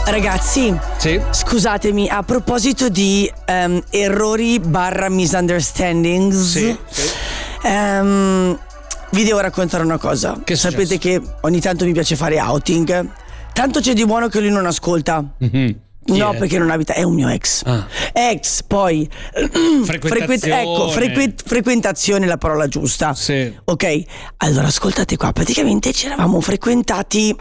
Ragazzi, sì? Scusatemi, a proposito di errori / misunderstandings, sì. Vi devo raccontare una cosa. Che sapete che ogni tanto mi piace fare outing. Tanto c'è di buono che lui non ascolta. Mm-hmm. No, perché non abita, è un mio ex. Ex, poi frequentazione è la parola giusta. Sì. Ok, allora ascoltate qua, praticamente ci eravamo frequentati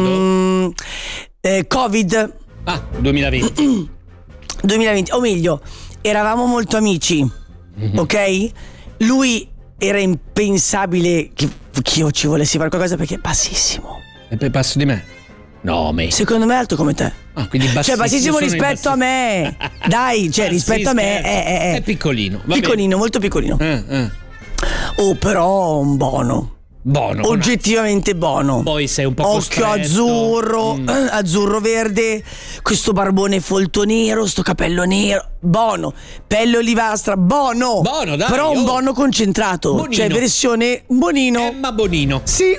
Covid 2020. 2020, o meglio, eravamo molto amici. Ok? Lui era impensabile che io ci volessi fare qualcosa perché è bassissimo. E poi passo di me? No, me. Secondo me è alto come te. Quindi bassissimo. Cioè bassissimo rispetto a me. Dai, cioè rispetto a me è piccolino. Piccolino, molto piccolino. Oh, però un buono. Buono. Oggettivamente buono. Poi sei un po' occhio azzurro, azzurro verde, questo barbone folto nero, sto capello nero, buono, pelle olivastra, buono. Buono, dai. Però un buono concentrato. Bonino. Cioè versione bonino. Emma Bonino. Sì,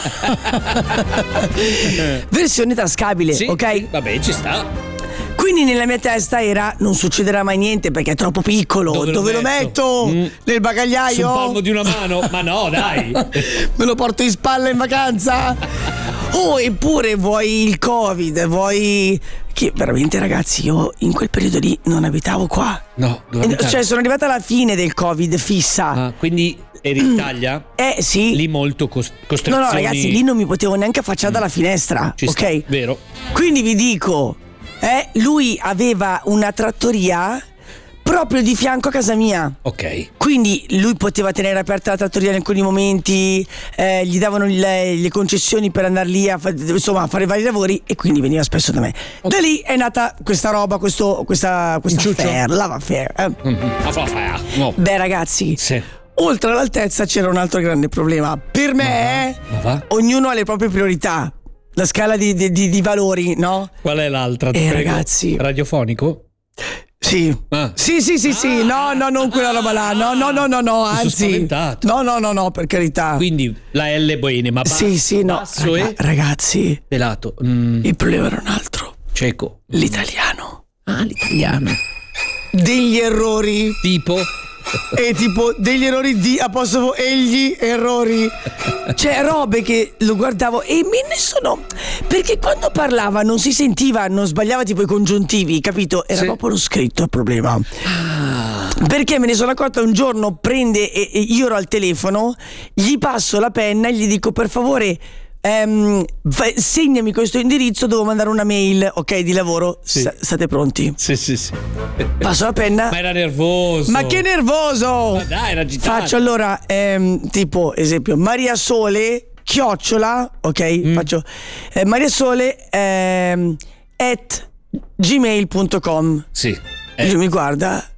versione tascabile, sì, ok? Vabbè, ci sta. Quindi nella mia testa era non succederà mai niente perché è troppo piccolo. Dove lo metto? Nel bagagliaio? Sul palmo di una mano? Ma no, dai. Me lo porto in spalla in vacanza? Oh, eppure vuoi il Covid, vuoi... Che veramente, ragazzi, io in quel periodo lì non abitavo qua. No, dove abitavi? Cioè sono arrivata alla fine del Covid fissa. Quindi eri in Italia? Sì. Lì molto costrizioni. No, ragazzi, lì non mi potevo neanche affacciare dalla finestra. Ci ok? sta, vero. Quindi vi dico, lui aveva una trattoria proprio di fianco a casa mia. Ok. Quindi lui poteva tenere aperta la trattoria in alcuni momenti, gli davano le concessioni per andare lì a fare vari lavori e quindi veniva spesso da me. Okay. Da lì è nata questa roba, questa affair, love affair. No. Beh, ragazzi, sì. Oltre all'altezza c'era un altro grande problema. Per me, ognuno ha le proprie priorità. La scala di valori, no? Qual è l'altra? Ragazzi. Radiofonico? Sì. Sì. No, non quella roba là. No, anzi. No, per carità. Quindi la L boine, ma basso. Sì, no. Basso ragazzi. Pelato. Il problema era un altro. Cieco. L'italiano. L'italiano. Degli errori. Tipo degli errori di apostrofo egli errori. Cioè robe che lo guardavo e me ne sono, perché quando parlava non si sentiva, non sbagliava tipo i congiuntivi, capito? Era proprio lo scritto il problema. Perché me ne sono accorta un giorno, prende e io ero al telefono, gli passo la penna e gli dico per favore segnami questo indirizzo, devo mandare una mail, ok, di lavoro. State pronti? Sì. Passo la penna. Ma era nervoso. Ma che nervoso! Ma dai, era agitato. Faccio allora tipo esempio Maria Sole chiocciola, ok? Faccio Maria Sole at gmail.com. Sì. Lui mi guarda.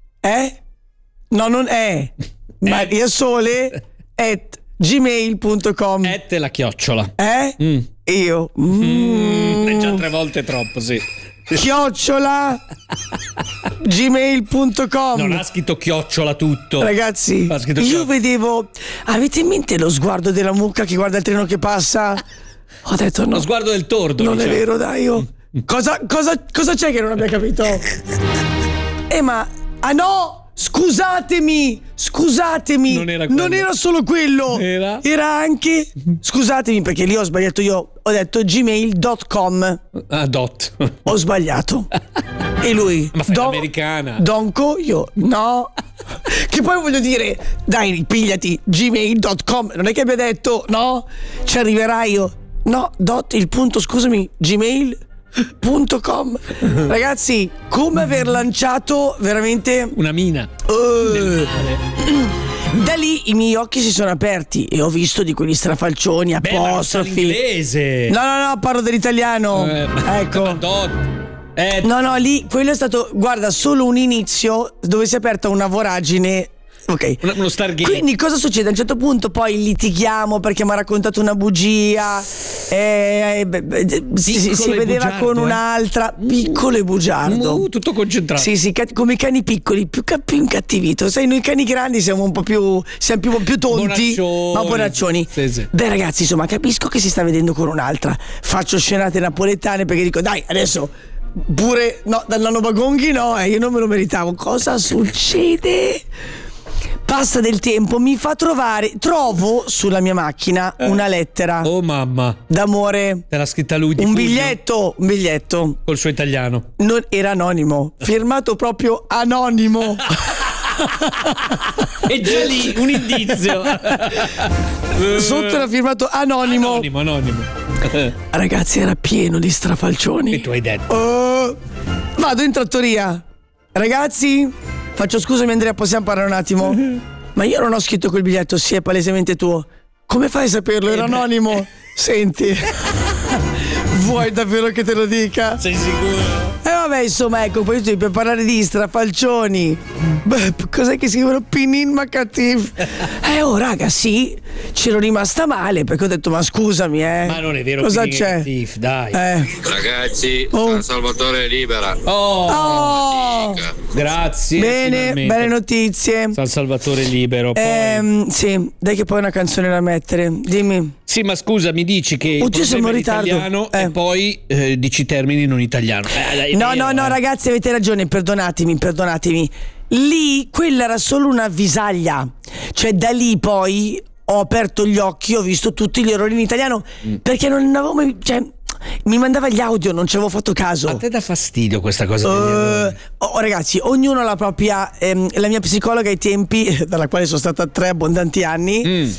No, non è. Maria Sole at gmail.com. E la chiocciola. Io È già 3 volte troppo, sì. Chiocciola gmail.com. Non ha scritto chiocciola tutto. Ragazzi, io vedevo. Avete in mente lo sguardo della mucca che guarda il treno che passa? Ho detto no. Lo sguardo del tordo. Non è vero, dai. Cosa c'è che non abbia capito? Ma no! Scusatemi. Non era solo quello. Era anche. Scusatemi perché lì ho sbagliato io. Ho detto gmail.com. Dot. Ho sbagliato. E lui. Ma fai l'americana. Donco, io. No. Che poi voglio dire, dai, pigliati gmail.com. Non è che abbia detto, no? Ci arriverai io. No, dot, il punto, scusami, gmail.com. Ragazzi, come aver lanciato veramente una mina da lì i miei occhi si sono aperti e ho visto di quegli strafalcioni, apostrofi. Inglese. No, parlo dell'italiano. Ecco. No, lì quello è stato, guarda, solo un inizio dove si è aperta una voragine Ok. Uno Stargate. Quindi cosa succede? A un certo punto poi litighiamo perché mi ha raccontato una bugia. Si vedeva bugiardo, con un'altra. Piccolo e bugiardo. Tutto concentrato. Sì, come i cani piccoli, più incattivito. Sai, noi cani grandi siamo un po' più tonti, ma bonaccioni. Sì. Beh, ragazzi, insomma, capisco che si sta vedendo con un'altra. Faccio scenate napoletane perché dico, dai, adesso pure no, dal nonno Bagonghi no, io non me lo meritavo. Cosa succede? Passa del tempo, mi fa trovo sulla mia macchina una lettera. Oh mamma. D'amore. Te l'ha scritta lui di Un pugno? biglietto. Col suo italiano. Non era anonimo, firmato proprio anonimo. E già lì un indizio. Sotto era firmato anonimo. Anonimo. Ragazzi, era pieno di strafalcioni. E tu hai detto. Vado in trattoria. Ragazzi, faccio scusami Andrea, possiamo parlare un attimo? Ma io non ho scritto quel biglietto, sì, è palesemente tuo. Come fai a saperlo? Era anonimo. Senti, vuoi davvero che te lo dica? Sei sicuro? Vabbè, insomma, ecco, poi per parlare di strafalcioni. Beh, cos'è che scrivono? Pinin Macatif. Raga, sì, c'ero rimasta male perché ho detto, ma scusami, Ma non è vero, cosa Pinin c'è? Macatif, dai. Ragazzi, San Salvatore libera. Grazie. Bene, finalmente. belle notizie. San Salvatore libero. Poi. Sì, dai che poi una canzone da mettere. Dimmi. Sì, ma scusa, mi dici che Oddio, siamo in ritardo. italiano e poi dici termini non italiano. No, ragazzi, avete ragione, perdonatemi. Lì, quella era solo una visaglia. Cioè, da lì poi ho aperto gli occhi, ho visto tutti gli errori in italiano perché non avevo mai... Cioè, mi mandava gli audio, non ci avevo fatto caso. A te dà fastidio questa cosa? Ragazzi, ognuno ha la propria. La mia psicologa ai tempi, dalla quale sono stata 3 abbondanti anni,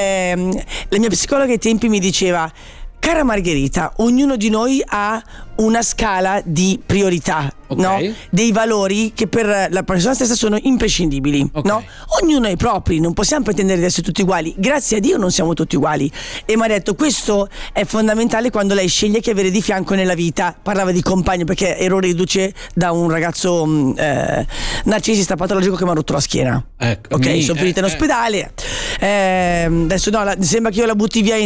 la mia psicologa ai tempi mi diceva: cara Margherita, ognuno di noi ha una scala di priorità, no? Dei valori che per la persona stessa sono imprescindibili, no? Ognuno ha i propri, non possiamo pretendere di essere tutti uguali. Grazie a Dio non siamo tutti uguali. E mi ha detto, questo è fondamentale quando lei sceglie chi avere di fianco nella vita. Parlava di compagno perché ero reduce da un ragazzo narcisista patologico che mi ha rotto la schiena. Sono finita in ospedale. Adesso sembra che io la butti via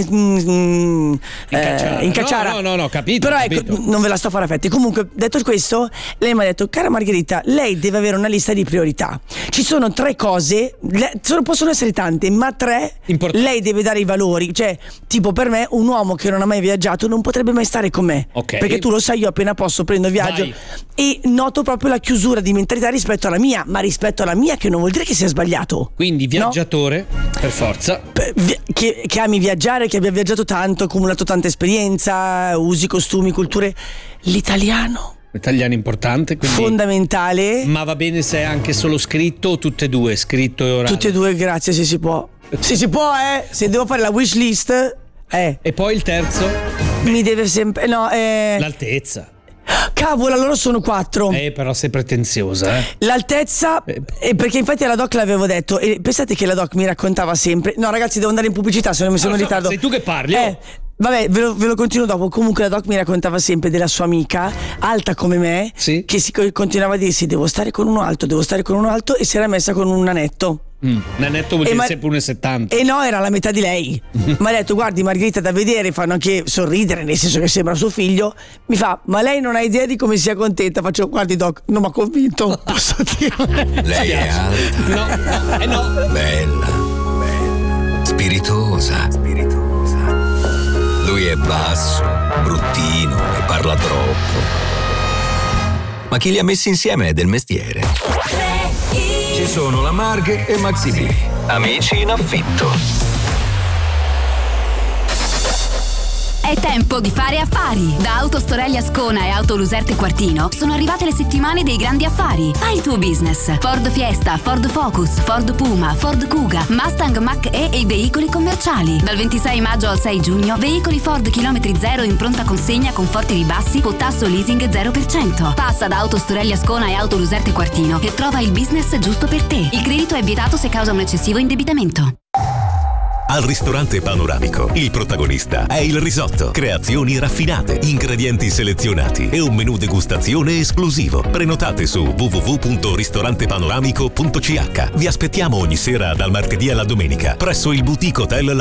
in cacciara. No, capito. Però capito. ecco, non ve la sto a fare affetti. Comunque, detto questo, lei mi ha detto: cara Margherita, lei deve avere una lista di priorità. Ci sono 3 cose, possono essere tante, ma 3 lei deve dare i valori. Cioè, tipo, per me un uomo che non ha mai viaggiato non potrebbe mai stare con me, perché tu lo sai, io appena posso prendo viaggio. E noto proprio la chiusura di mentalità rispetto alla mia, ma rispetto alla mia, che non vuol dire che sia sbagliato. Quindi viaggiatore, no? Per forza, che ami viaggiare, che abbia viaggiato tanto, accumulato tanta esperienza, usi, costumi, culture. L'italiano importante, quindi fondamentale. Ma va bene se è anche solo scritto o tutte e due, scritto e orale? Tutte e due, grazie, se si può. Se si può, se devo fare la wish list, E poi il terzo? Mi deve sempre l'altezza. Cavolo, allora sono 4. Però sei pretenziosa, L'altezza, perché infatti alla doc l'avevo detto. E pensate che la doc mi raccontava sempre. No, ragazzi, devo andare in pubblicità, se no mi sono in ritardo. Sei tu che parli. Vabbè, ve lo continuo dopo. Comunque la doc mi raccontava sempre della sua amica, alta come me, che continuava a dirsi: devo stare con uno alto, e si era messa con un nanetto. Un nanetto vuol dire sempre 1,70. E no, era la metà di lei. Mi ha detto: guardi Margherita, da vedere, fanno anche sorridere, nel senso che sembra suo figlio. Mi fa: ma lei non ha idea di come sia contenta? Faccio: guardi doc, non mi ha convinto, posso dire. Lei è alta. No. Bella. Spiritosa. Lui è basso, bruttino e parla troppo. Ma chi li ha messi insieme è del mestiere. Ci sono la Marghe e Maxi B, amici in affitto. È tempo di fare affari. Da Autostorelli Ascona e Auto Luserte Quartino sono arrivate le settimane dei grandi affari. Fai il tuo business. Ford Fiesta, Ford Focus, Ford Puma, Ford Kuga, Mustang Mach-E e i veicoli commerciali. Dal 26 maggio al 6 giugno, veicoli Ford chilometri zero in pronta consegna con forti ribassi o tasso leasing 0%. Passa da Autostorelli Ascona e Auto Luserte Quartino e trova il business giusto per te. Il credito è vietato se causa un eccessivo indebitamento. Al ristorante Panoramico il protagonista è il risotto. Creazioni raffinate, ingredienti selezionati e un menù degustazione esclusivo. Prenotate su www.ristorantepanoramico.ch. Vi aspettiamo ogni sera dal martedì alla domenica presso il Boutique Hotel